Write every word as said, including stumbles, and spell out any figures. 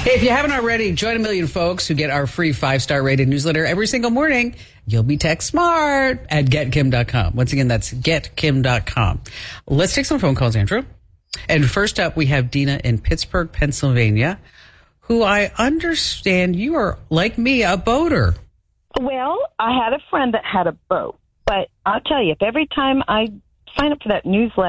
Hey, if you haven't already, join a million folks who get our free five-star rated newsletter every single morning. You'll be tech smart at get kim dot com. Once again, that's get kim dot com. Let's take some phone calls, Andrew. And first up, we have Dina in Pittsburgh, Pennsylvania, who I understand you are, like me, a boater. Well, I had a friend that had a boat, but I'll tell you, if every time I sign up for that newsletter,